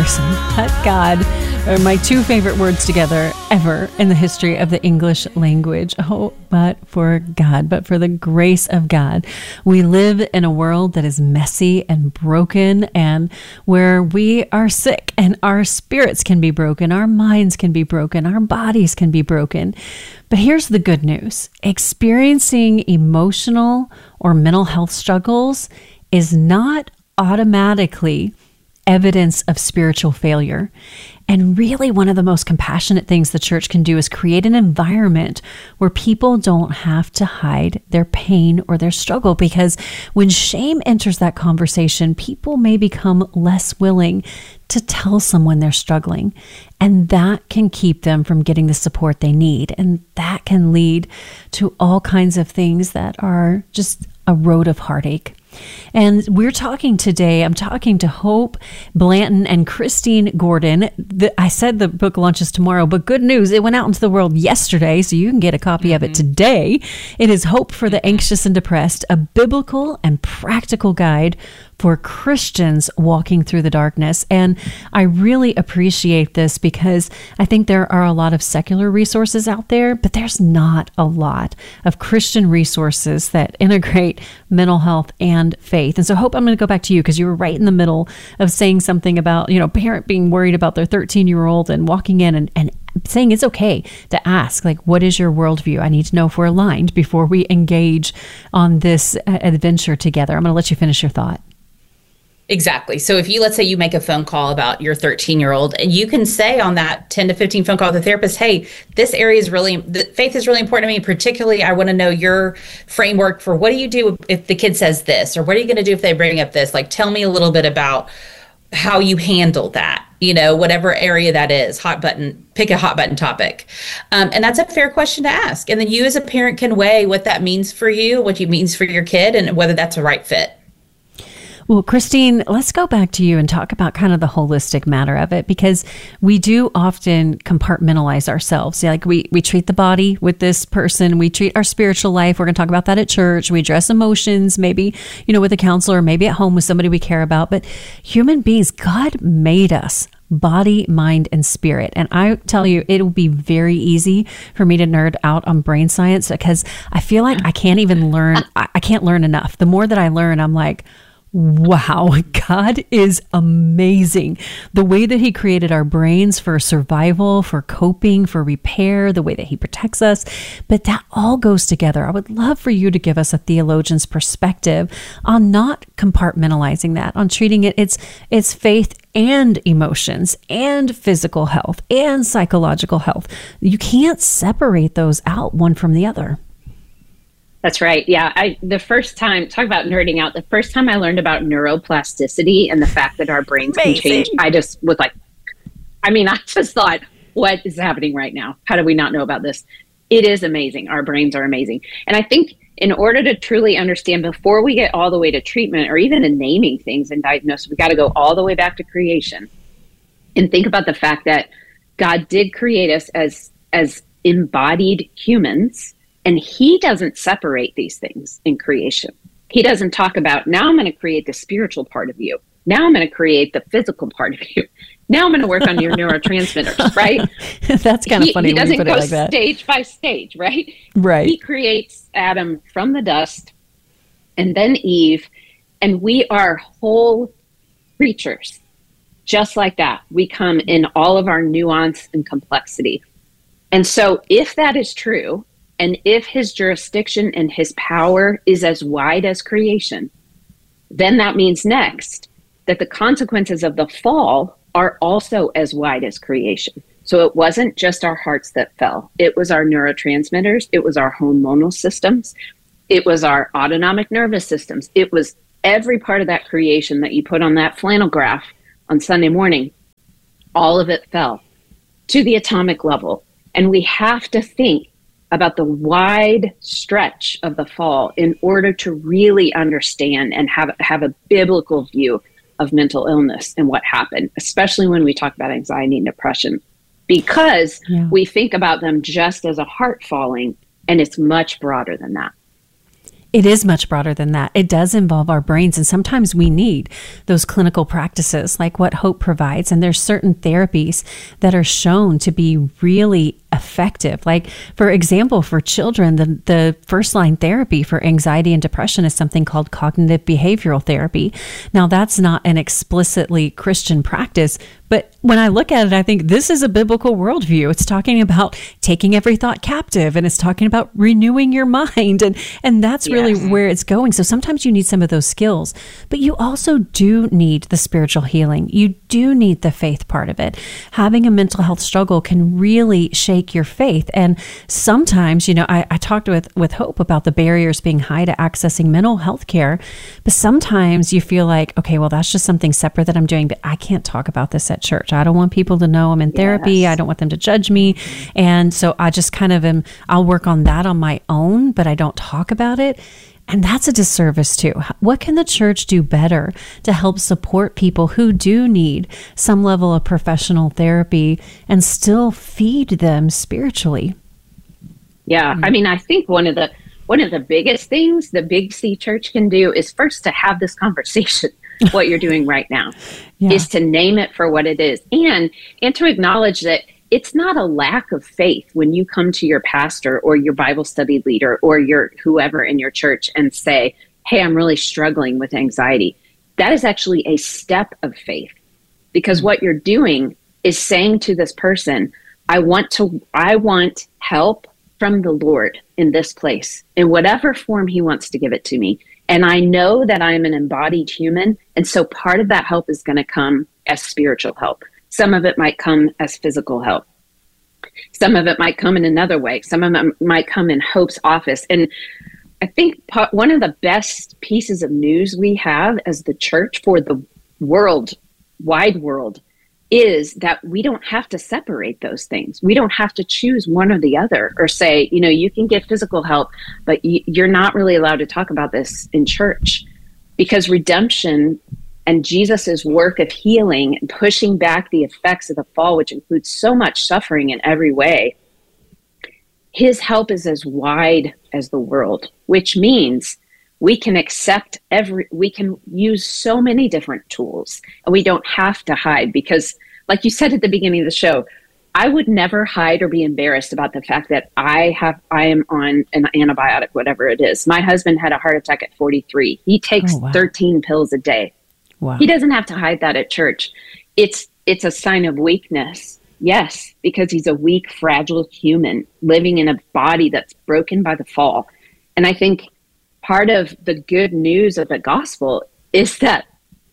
person but God are my two favorite words together ever in the history of the English language. Oh, but for God, but for the grace of God. We live in a world that is messy and broken, and where we are sick and our spirits can be broken, our minds can be broken, our bodies can be broken. But here's the good news. Experiencing emotional or mental health struggles is not automatically evidence of spiritual failure. And really, one of the most compassionate things the church can do is create an environment where people don't have to hide their pain or their struggle. Because when shame enters that conversation, people may become less willing to tell someone they're struggling. And that can keep them from getting the support they need. And that can lead to all kinds of things that are just a road of heartache. And I'm talking to Hope Blanton and Christine Gordon. I said the book launches tomorrow, but good news, it went out into the world yesterday, so you can get a copy of it today. It is Hope for the Anxious and Depressed, a biblical and practical guide for Christians walking through the darkness. And I really appreciate this because I think there are a lot of secular resources out there, but there's not a lot of Christian resources that integrate mental health and faith. And so Hope, I'm going to go back to you because you were right in the middle of saying something about, parent being worried about their 13-year-old and walking in and saying it's okay to ask, like, what is your worldview? I need to know if we're aligned before we engage on this adventure together. I'm going to let you finish your thought. Exactly. So if let's say you make a phone call about your 13-year-old, and you can say on that 10 to 15 phone call with the therapist, hey, this area faith is really important to me. Particularly, I want to know your framework for what do you do if the kid says this, or what are you going to do if they bring up this? Like, tell me a little bit about how you handle that, whatever area that is, pick a hot button topic. And that's a fair question to ask. And then you as a parent can weigh what that means for you, what it means for your kid, and whether that's a right fit. Well, Christine, let's go back to you and talk about kind of the holistic matter of it, because we do often compartmentalize ourselves. Like we treat the body with this person, we treat our spiritual life. We're going to talk about that at church. We address emotions, maybe, with a counselor, maybe at home with somebody we care about. But human beings, God made us body, mind, and spirit. And I tell you, it'll be very easy for me to nerd out on brain science because I feel like I can't even learn. I can't learn enough. The more that I learn, I'm like, wow, God is amazing. The way that he created our brains for survival, for coping, for repair, the way that he protects us. But that all goes together. I would love for you to give us a theologian's perspective on not compartmentalizing that, on treating it's faith and emotions and physical health and psychological health. You can't separate those out one from the other. That's right. Yeah. The first time, talk about nerding out, the first time I learned about neuroplasticity and the fact that our brains can change, I just was like, I just thought, what is happening right now? How do we not know about this? It is amazing. Our brains are amazing. And I think in order to truly understand, before we get all the way to treatment or even in naming things and diagnosis, we got to go all the way back to creation and think about the fact that God did create us as embodied humans. And he doesn't separate these things in creation. He doesn't talk about, now I'm going to create the spiritual part of you. Now I'm going to create the physical part of you. Now I'm going to work on your neurotransmitters, right? That's kind of funny. He doesn't when you put go it like that. Stage by stage, right? Right. He creates Adam from the dust and then Eve, and we are whole creatures. Just like that, we come in all of our nuance and complexity. And so if that is true, and if his jurisdiction and his power is as wide as creation, then that means next that the consequences of the fall are also as wide as creation. So it wasn't just our hearts that fell. It was our neurotransmitters. It was our hormonal systems. It was our autonomic nervous systems. It was every part of that creation that you put on that flannel graph on Sunday morning. All of it fell to the atomic level. And we have to think about the wide stretch of the fall in order to really understand and have a biblical view of mental illness and what happened, especially when we talk about anxiety and depression, because we think about them just as a heart falling, and it's much broader than that. It is much broader than that. It does involve our brains. And sometimes we need those clinical practices like what Hope provides. And there's certain therapies that are shown to be really effective. Like, for example, for children, the first line therapy for anxiety and depression is something called cognitive behavioral therapy. Now, that's not an explicitly Christian practice, but when I look at it, I think this is a biblical worldview. It's talking about taking every thought captive, and it's talking about renewing your mind. And that's really where it's going. So sometimes you need some of those skills, but you also do need the spiritual healing. You do need the faith part of it. Having a mental health struggle can really shake your faith. And sometimes, I talked with Hope about the barriers being high to accessing mental health care, but sometimes you feel like, okay, well, that's just something separate that I'm doing, but I can't talk about this at church. I don't want people to know I'm in therapy. I don't want them to judge me. And so I just kind of I'll work on that on my own, but I don't talk about it. And that's a disservice too. What can the church do better to help support people who do need some level of professional therapy and still feed them spiritually? Yeah. I mean, I think one of the biggest things the Big C church can do is first to have this conversation. What you're doing right now is to name it for what it is, and to acknowledge that it's not a lack of faith when you come to your pastor or your Bible study leader or your whoever in your church and say, hey, I'm really struggling with anxiety. That is actually a step of faith, because what you're doing is saying to this person, I want help from the Lord in this place, in whatever form he wants to give it to me. And I know that I'm an embodied human. And so part of that help is going to come as spiritual help. Some of it might come as physical help. Some of it might come in another way. Some of it might come in Hope's office. And I think one of the best pieces of news we have as the church for the wide world, is that we don't have to separate those things. We don't have to choose one or the other, or say, you can get physical help, but you're not really allowed to talk about this in church, because redemption and Jesus's work of healing and pushing back the effects of the fall, which includes so much suffering in every way, his help is as wide as the world, which means we can we can use so many different tools, and we don't have to hide, because like you said at the beginning of the show, I would never hide or be embarrassed about the fact that I am on an antibiotic, whatever it is. My husband had a heart attack at 43. He takes 13 pills a day. Wow. He doesn't have to hide that at church. It's a sign of weakness. Yes, because he's a weak, fragile human living in a body that's broken by the fall. And I think part of the good news of the gospel is that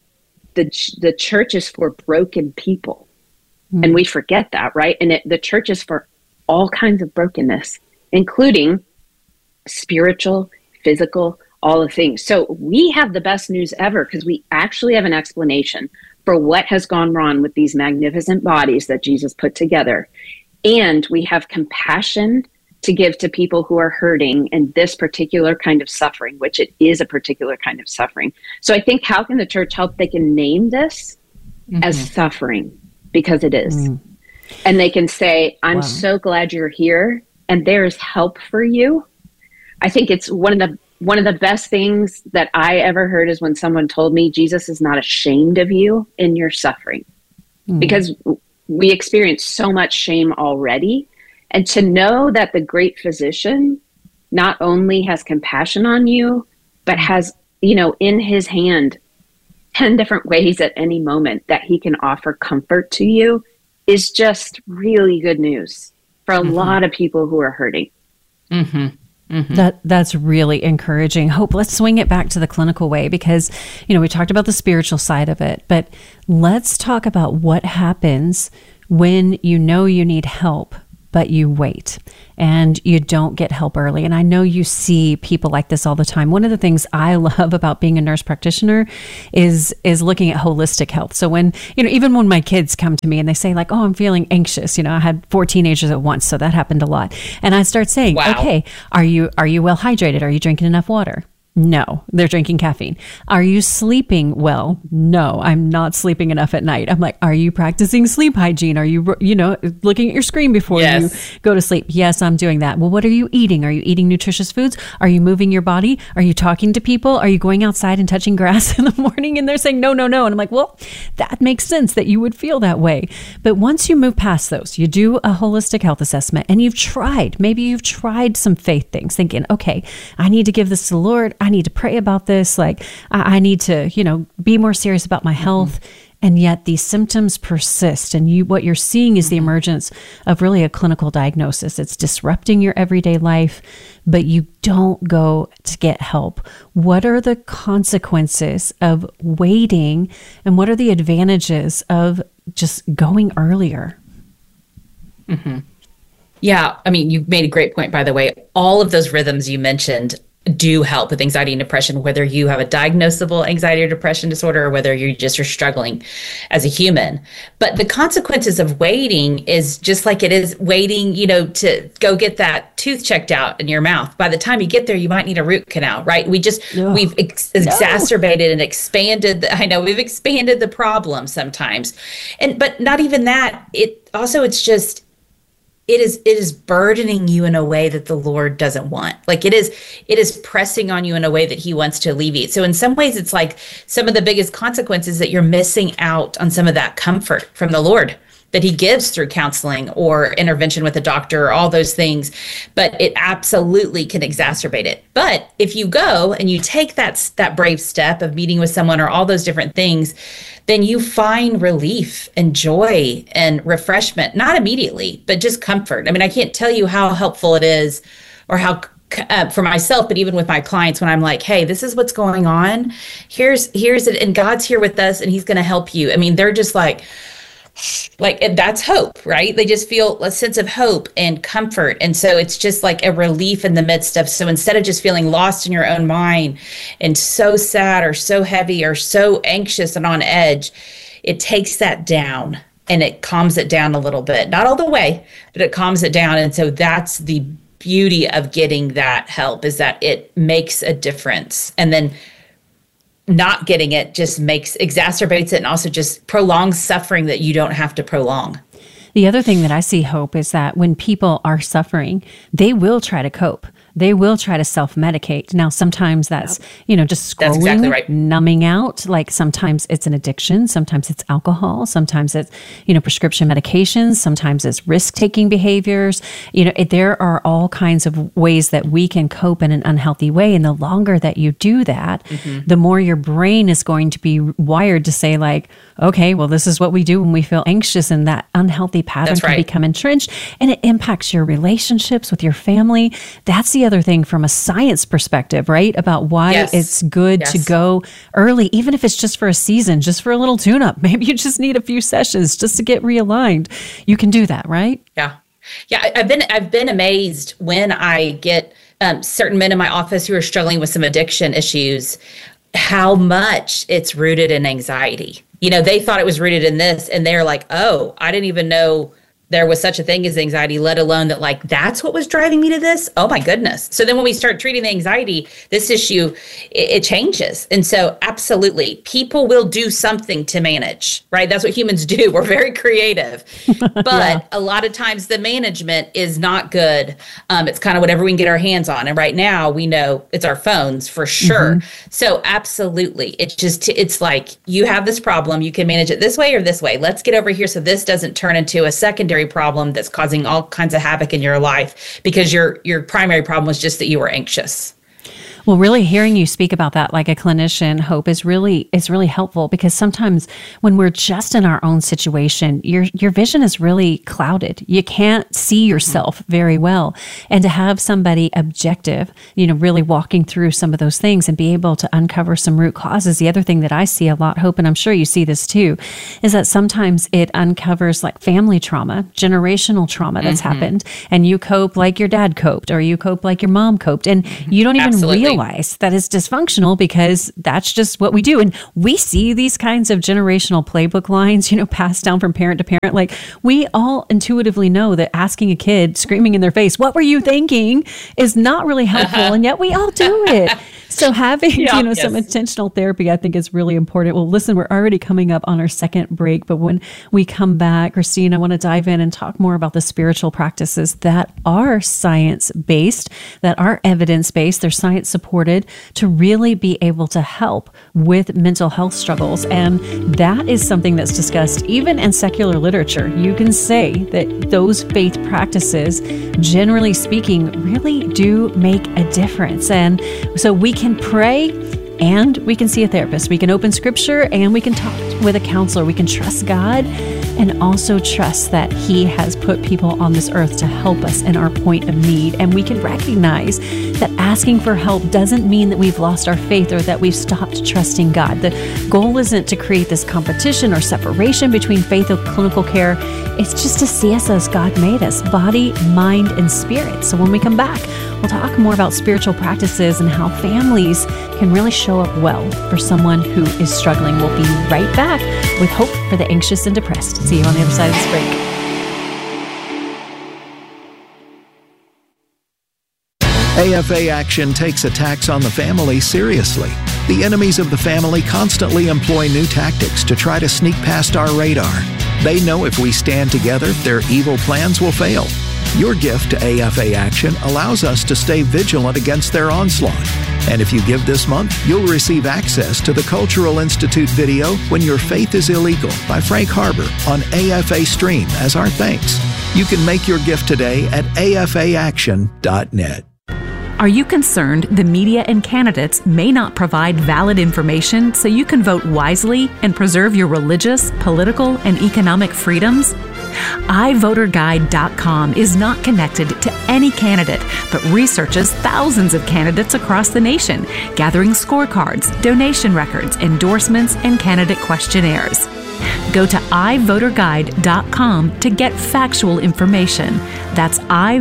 the church is for broken people. And we forget that, right? And the church is for all kinds of brokenness, including spiritual, physical, all the things. So we have the best news ever, because we actually have an explanation for what has gone wrong with these magnificent bodies that Jesus put together. And we have compassion to give to people who are hurting in this particular kind of suffering, which it is a particular kind of suffering. So I think, how can the church help? They can name this as suffering, because it is. And they can say, I'm so glad you're here, and there's help for you. I think it's one of the best things that I ever heard is when someone told me, Jesus is not ashamed of you in your suffering, because we experience so much shame already. And to know that the great physician not only has compassion on you, but has, in his hand 10 different ways at any moment that he can offer comfort to you, is just really good news for a lot of people who are hurting. That's really encouraging. Hope, let's swing it back to the clinical way, because, we talked about the spiritual side of it, but let's talk about what happens when you need help, but you wait and you don't get help early. And I know you see people like this all the time. One of the things I love about being a nurse practitioner is looking at holistic health. So when, even when my kids come to me and they say like, oh, I'm feeling anxious, I had 4 teenagers at once, so that happened a lot. And I start saying, okay, are you well hydrated? Are you drinking enough water? No, they're drinking caffeine. Are you sleeping well? No, I'm not sleeping enough at night. I'm like, are you practicing sleep hygiene? Are you, looking at your screen before you go to sleep? Yes, I'm doing that. Well, what are you eating? Are you eating nutritious foods? Are you moving your body? Are you talking to people? Are you going outside and touching grass in the morning? And they're saying, no. And I'm like, well, that makes sense that you would feel that way. But once you move past those, you do a holistic health assessment and maybe you've tried some faith things thinking, okay, I need to give this to the Lord. I need to pray about this. Like I need to, be more serious about my health. And yet these symptoms persist. And what you're seeing is the emergence of really a clinical diagnosis. It's disrupting your everyday life, but you don't go to get help. What are the consequences of waiting? And what are the advantages of just going earlier? Mm-hmm. Yeah. I mean, you made a great point, by the way. All of those rhythms you mentioned do help with anxiety and depression, whether you have a diagnosable anxiety or depression disorder or whether you just are struggling as a human. But the consequences of waiting is just like it is waiting, to go get that tooth checked out in your mouth. By the time you get there, you might need a root canal, right? We've exacerbated and expanded. We've expanded the problem sometimes. But not even that. It is burdening you in a way that the Lord doesn't want. Like it is pressing on you in a way that he wants to alleviate. So in some ways, it's like some of the biggest consequences that you're missing out on some of that comfort from the Lord that he gives through counseling or intervention with a doctor or all those things. But it absolutely can exacerbate it. But if you go and you take that brave step of meeting with someone or all those different things, then you find relief and joy and refreshment, not immediately, but just comfort. I mean, I can't tell you how helpful it is or how for myself, but even with my clients, when I'm like, hey, this is what's going on. Here's it. And God's here with us and he's going to help you. I mean, they're just like that's hope, right? They just feel a sense of hope and comfort. And so it's just like a relief in the midst of, so instead of just feeling lost in your own mind and so sad or so heavy or so anxious and on edge, it takes that down and it calms it down a little bit, not all the way, but it calms it down. And so that's the beauty of getting that help, is that it makes a difference. And then not getting it just exacerbates it and also just prolongs suffering that you don't have to prolong. The other thing that I see, Hope, is that when people are suffering, they will try to cope. They will try to self-medicate. Now, sometimes that's, just scrolling, that's exactly right. Numbing out. Like sometimes it's an addiction. Sometimes it's alcohol. Sometimes it's, prescription medications. Sometimes it's risk-taking behaviors. There are all kinds of ways that we can cope in an unhealthy way. And the longer that you do that, the more your brain is going to be wired to say like, okay, well, this is what we do when we feel anxious, and that unhealthy pattern can become entrenched, and it impacts your relationships with your family. That's the other thing from a science perspective, right? About why it's good to go early, even if it's just for a season, just for a little tune-up. Maybe you just need a few sessions just to get realigned. You can do that, right? Yeah. I've been amazed when I get certain men in my office who are struggling with some addiction issues, how much it's rooted in anxiety. They thought it was rooted in this, and they're like, oh, I didn't even know there was such a thing as anxiety, let alone that like, that's what was driving me to this. Oh my goodness. So then when we start treating the anxiety, this issue, it changes. And so absolutely, people will do something to manage, right? That's what humans do. We're very creative, but a lot of times the management is not good. It's kind of whatever we can get our hands on. And right now we know it's our phones for sure. So absolutely. It's like, you have this problem, you can manage it this way or this way. Let's get over here so this doesn't turn into a secondary problem that's causing all kinds of havoc in your life because your primary problem was just that you were anxious. Well, really hearing you speak about that like a clinician, Hope, is really helpful, because sometimes when we're just in our own situation, your vision is really clouded. You can't see yourself very well. And to have somebody objective, really walking through some of those things and be able to uncover some root causes. The other thing that I see a lot, Hope, and I'm sure you see this too, is that sometimes it uncovers like family trauma, generational trauma that's happened, and you cope like your dad coped, or you cope like your mom coped, and you don't even realize realize that it's dysfunctional because that's just what we do. And we see these kinds of generational playbook lines, passed down from parent to parent. Like, we all intuitively know that asking a kid, screaming in their face, "What were you thinking?" is not really helpful. And yet we all do it. So having, some intentional therapy, I think, is really important. Well, listen, we're already coming up on our second break, but when we come back, Christine, I want to dive in and talk more about the spiritual practices that are science-based, that are evidence-based, they're science-supported, to really be able to help with mental health struggles. And that is something that's discussed even in secular literature. You can say that those faith practices, generally speaking, really do make a difference. And so we can pray and we can see a therapist. We can open scripture and we can talk with a counselor. We can trust God and also trust that He has put people on this earth to help us in our point of need. And we can recognize that asking for help doesn't mean that we've lost our faith or that we've stopped trusting God. The goal isn't to create this competition or separation between faith and clinical care. It's just to see us as God made us, body, mind, and spirit. So when we come back, we'll talk more about spiritual practices and how families can really show up well for someone who is struggling. We'll be right back with hope for the anxious and depressed. See you on the other side of this break. AFA Action takes attacks on the family seriously. The enemies of the family constantly employ new tactics to try to sneak past our radar. They know if we stand together, their evil plans will fail. Your gift to AFA Action allows us to stay vigilant against their onslaught. And if you give this month, you'll receive access to the Cultural Institute video When Your Faith is Illegal by Frank Harbor on AFA Stream as our thanks. You can make your gift today at afaaction.net. Are you concerned the media and candidates may not provide valid information so you can vote wisely and preserve your religious, political, and economic freedoms? iVoterGuide.com is not connected to any candidate, but researches thousands of candidates across the nation, gathering scorecards, donation records, endorsements, and candidate questionnaires. Go to iVoterGuide.com to get factual information. That's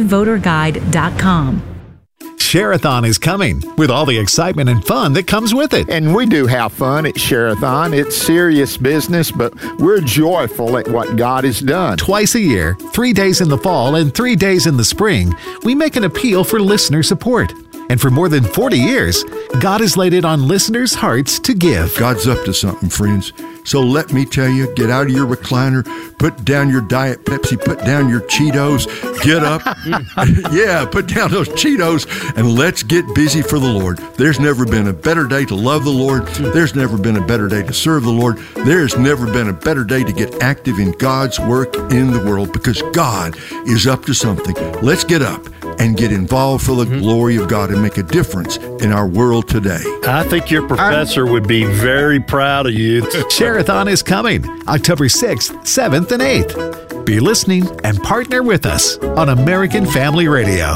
iVoterGuide.com. Share-a-thon is coming with all the excitement and fun that comes with it. And we do have fun at Share-a-thon. It's serious business, but we're joyful at what God has done. Twice a year, 3 days in the fall and 3 days in the spring, we make an appeal for listener support. And for more than 40 years, God has laid it on listeners' hearts to give. God's up to something, friends. So let me tell you, get out of your recliner, put down your Diet Pepsi, put down your Cheetos, get up. Yeah, put down those Cheetos, and let's get busy for the Lord. There's never been a better day to love the Lord. There's never been a better day to serve the Lord. There's never been a better day to get active in God's work in the world, because God is up to something. Let's get up and get involved for the glory of God and make a difference in our world today. I think your professor would be very proud of you. Share-a-thon is coming October 6th, 7th, and 8th. Be listening and partner with us on American Family Radio.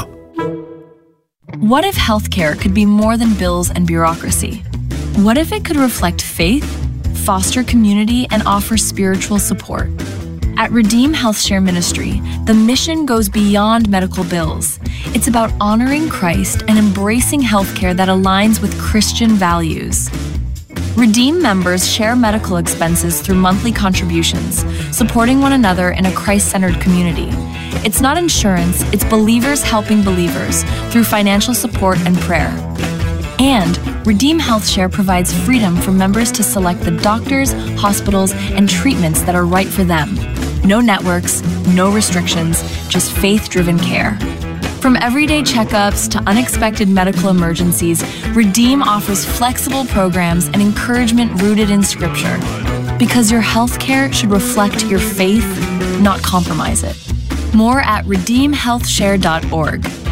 What if healthcare could be more than bills and bureaucracy? What if it could reflect faith, foster community, and offer spiritual support? At Redeem HealthShare Ministry, the mission goes beyond medical bills. It's about honoring Christ and embracing healthcare that aligns with Christian values. Redeem members share medical expenses through monthly contributions, supporting one another in a Christ-centered community. It's not insurance, it's believers helping believers through financial support and prayer. And Redeem HealthShare provides freedom for members to select the doctors, hospitals, and treatments that are right for them. No networks, no restrictions, just faith-driven care. From everyday checkups to unexpected medical emergencies, Redeem offers flexible programs and encouragement rooted in Scripture. Because your healthcare should reflect your faith, not compromise it. More at redeemhealthshare.org.